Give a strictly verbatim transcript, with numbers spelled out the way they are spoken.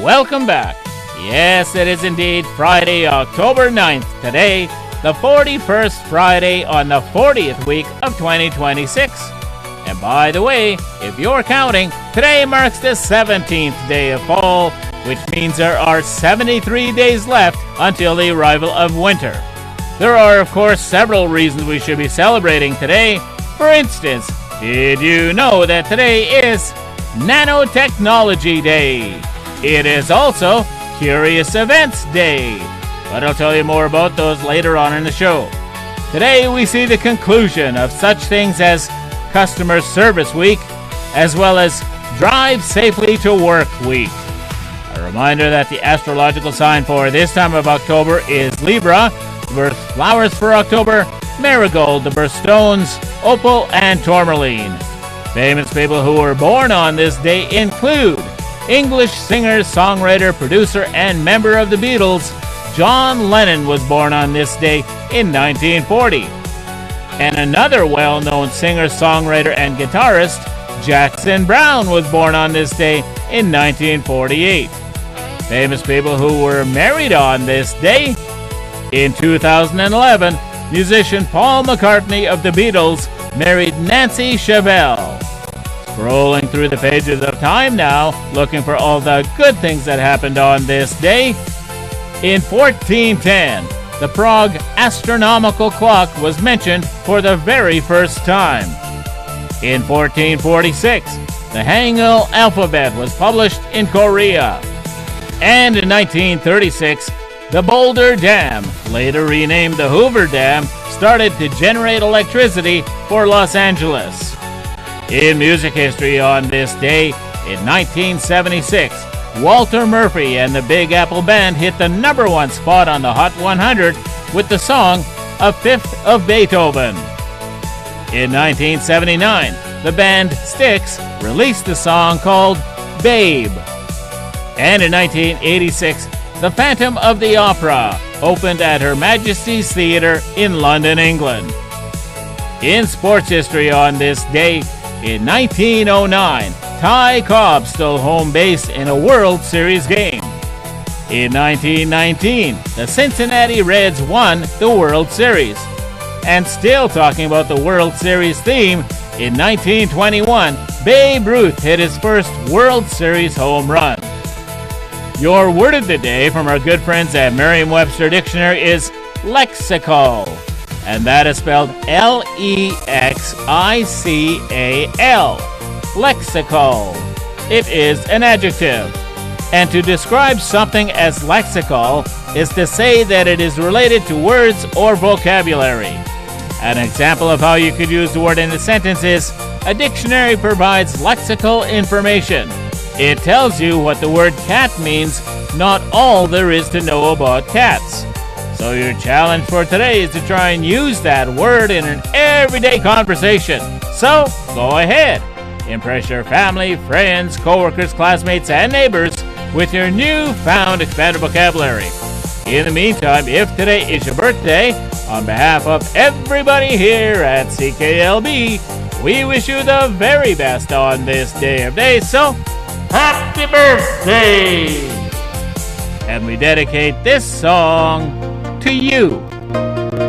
welcome back. Yes, it is indeed Friday, October ninth. Today, the forty-first Friday on the fortieth week of twenty twenty-six. And by the way, if you're counting, today marks the seventeenth day of fall, which means there are seventy-three days left until the arrival of winter. There are, of course, several reasons we should be celebrating today. For instance, did you know that today is Nanotechnology Day? It is also Curious Events Day, but I'll tell you more about those later on in the show. Today we see the conclusion of such things as Customer Service Week, as well as Drive Safely to Work Week. A reminder that the astrological sign for this time of October is Libra. Birth flowers for October: marigold, the birthstones, opal, and tourmaline. Famous people who were born on this day include English singer, songwriter, producer, and member of the Beatles, John Lennon was born on this day in nineteen forty. And another well-known singer, songwriter, and guitarist, Jackson Browne, was born on this day in nineteen forty-eight. Famous people who were married on this day: in two thousand eleven, musician Paul McCartney of the Beatles married Nancy Chevelle. Scrolling through the pages of time now, looking for all the good things that happened on this day. In fourteen ten, the Prague astronomical clock was mentioned for the very first time. In fourteen forty-six, the Hangul alphabet was published in Korea. And in nineteen thirty-six, the Boulder Dam, later renamed the Hoover Dam, started to generate electricity for Los Angeles. In music history on this day, in nineteen seventy-six, Walter Murphy and the Big Apple Band hit the number one spot on the Hot one hundred with the song A Fifth of Beethoven. In nineteen seventy-nine, the band Styx released a song called Babe. And in nineteen eighty-six, the Phantom of the Opera opened at Her Majesty's Theatre in London, England. In sports history on this day, in nineteen oh nine, Ty Cobb stole home base in a World Series game. In nineteen nineteen, the Cincinnati Reds won the World Series. And still talking about the World Series theme, in nineteen twenty-one, Babe Ruth hit his first World Series home run. Your word of the day from our good friends at Merriam-Webster Dictionary is lexical, and that is spelled L E X I C A L. Lexical. It is an adjective. And to describe something as lexical is to say that it is related to words or vocabulary. An example of how you could use the word in a sentence is, a dictionary provides lexical information. It tells you what the word cat means, not all there is to know about cats. So your challenge for today is to try and use that word in an everyday conversation. So go ahead. Impress your family, friends, coworkers, classmates, and neighbors with your newfound expanded vocabulary. In the meantime, if today is your birthday, on behalf of everybody here at C K L B, we wish you the very best on this day of days. So, happy birthday! And we dedicate this song to you.